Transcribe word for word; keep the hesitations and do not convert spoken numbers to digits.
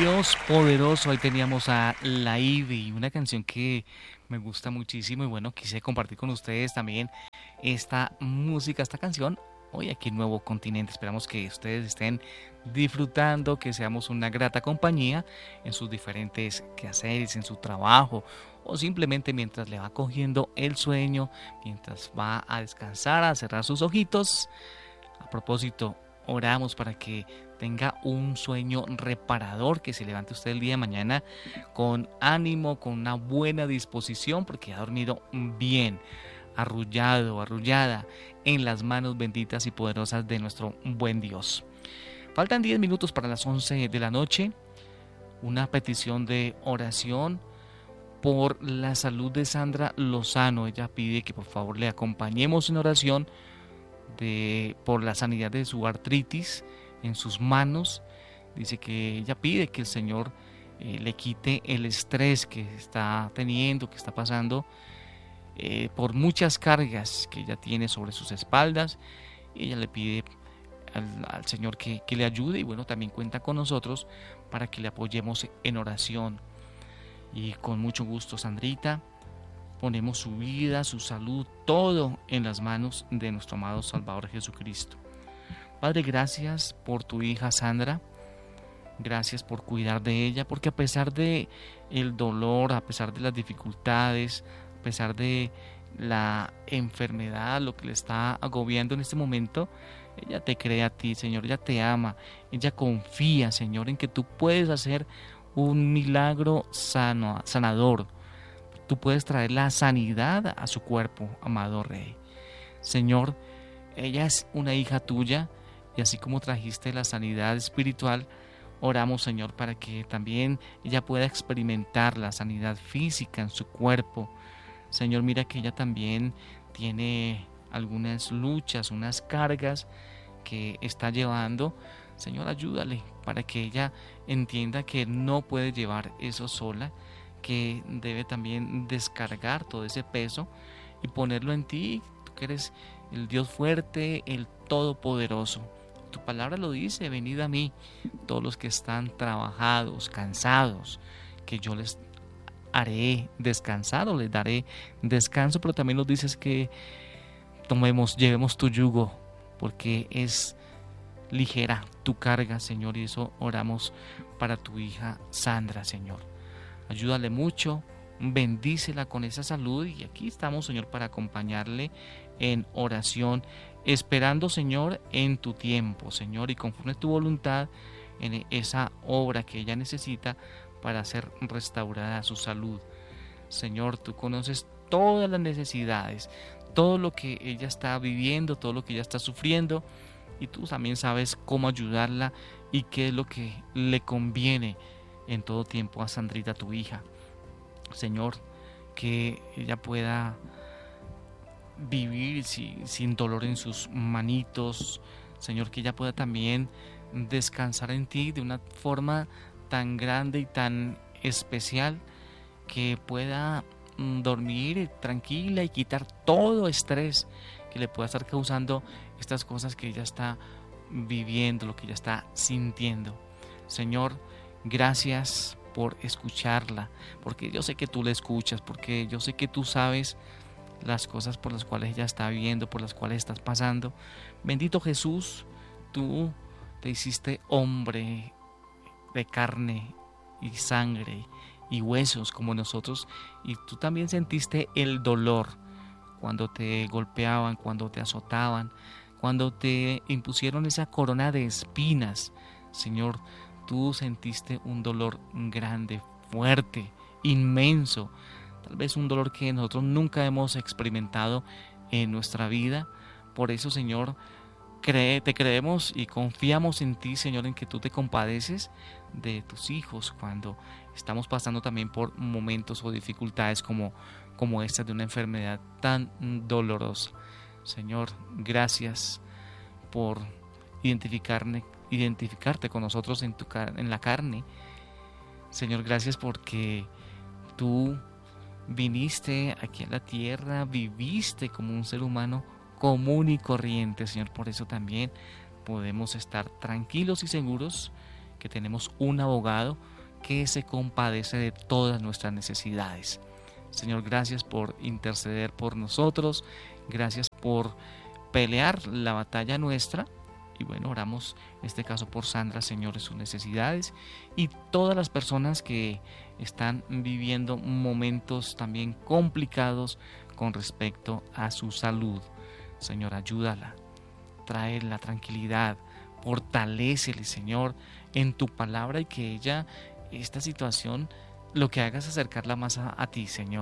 Dios poderoso. Ahí teníamos a La Ivy, una canción que me gusta muchísimo y bueno, quise compartir con ustedes también esta música, esta canción hoy aquí en Nuevo Continente. Esperamos que ustedes estén disfrutando, que seamos una grata compañía en sus diferentes quehaceres, en su trabajo o simplemente mientras le va cogiendo el sueño, mientras va a descansar, a cerrar sus ojitos. A propósito, oramos para que tenga un sueño reparador, que se levante usted el día de mañana con ánimo, con una buena disposición, porque ha dormido bien, arrullado, arrullada en las manos benditas y poderosas de nuestro buen Dios. Faltan diez minutos para las once de la noche. Una petición de oración por la salud de Sandra Lozano. Ella pide que por favor le acompañemos en oración de, por la sanidad de su artritis en sus manos. Dice que ella pide que el Señor eh, le quite el estrés que está teniendo, que está pasando eh, por muchas cargas que ella tiene sobre sus espaldas. Ella le pide al, al Señor que, que le ayude y bueno, también cuenta con nosotros para que le apoyemos en oración. Y con mucho gusto, Sandrita, ponemos su vida, su salud, todo en las manos de nuestro amado Salvador Jesucristo. Padre, gracias por tu hija Sandra, gracias por cuidar de ella, porque a pesar de el dolor, a pesar de las dificultades, a pesar de la enfermedad, lo que le está agobiando en este momento, ella te cree a ti, Señor, ella te ama, ella confía, Señor, en que tú puedes hacer un milagro sano, sanador. Tú puedes traer la sanidad a su cuerpo, amado Rey. Señor, ella es una hija tuya y así como trajiste la sanidad espiritual, oramos, Señor, para que también ella pueda experimentar la sanidad física en su cuerpo. Señor, mira que ella también tiene algunas luchas, unas cargas que está llevando. Señor, ayúdale para que ella entienda que no puede llevar eso sola, que debe también descargar todo ese peso y ponerlo en ti, tú que eres el Dios fuerte, el Todopoderoso. Tu palabra lo dice: venid a mí, todos los que están trabajados, cansados, que yo les haré descansar o les daré descanso. Pero también nos dices que tomemos, llevemos tu yugo, porque es ligera tu carga, Señor, y eso oramos para tu hija Sandra, Señor. Ayúdale mucho, bendícela con esa salud y aquí estamos, Señor, para acompañarle en oración, esperando, Señor, en tu tiempo, Señor, y conforme tu voluntad en esa obra que ella necesita para ser restaurada su salud. Señor, tú conoces todas las necesidades, todo lo que ella está viviendo, todo lo que ella está sufriendo, y tú también sabes cómo ayudarla y qué es lo que le conviene en todo tiempo a Sandrita, tu hija. Señor, que ella pueda vivir sin, sin dolor en sus manitos. Señor, que ella pueda también descansar en ti de una forma tan grande y tan especial, que pueda dormir tranquila y quitar todo estrés que le pueda estar causando estas cosas que ella está viviendo, lo que ella está sintiendo. Señor, gracias por escucharla, porque yo sé que tú la escuchas, porque yo sé que tú sabes las cosas por las cuales ella está viviendo, por las cuales estás pasando. Bendito Jesús, tú te hiciste hombre de carne y sangre y huesos como nosotros, y tú también sentiste el dolor cuando te golpeaban, cuando te azotaban, cuando te impusieron esa corona de espinas. Señor, tú sentiste un dolor grande, fuerte, inmenso, tal vez un dolor que nosotros nunca hemos experimentado en nuestra vida. Por eso, Señor, cree, te creemos y confiamos en ti, Señor, en que tú te compadeces de tus hijos cuando estamos pasando también por momentos o dificultades como, como esta de una enfermedad tan dolorosa. Señor, gracias por identificarme identificarte con nosotros en, tu, en la carne. Señor, gracias porque tú viniste aquí a la tierra, viviste como un ser humano común y corriente, Señor. Por eso también podemos estar tranquilos y seguros que tenemos un abogado, que se compadece de todas nuestras necesidades. Señor, gracias por interceder por nosotros, gracias por pelear la batalla nuestra. Y bueno, oramos en este caso por Sandra, Señor, en sus necesidades y todas las personas que están viviendo momentos también complicados con respecto a su salud. Señor, ayúdala, trae la tranquilidad, fortalécele, Señor, en tu palabra, y que ella, esta situación, lo que haga es acercarla más a, a ti, Señor.